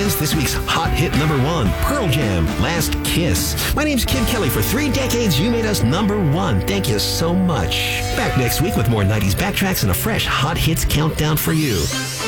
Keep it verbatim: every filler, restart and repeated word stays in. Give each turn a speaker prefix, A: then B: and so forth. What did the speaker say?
A: is this week's hot hit number one, Pearl Jam, Last Kiss. My name's Kid Kelly. For three decades, you made us number one. Thank you so much. Back next week with more nineties backtracks and a fresh hot hits countdown for you.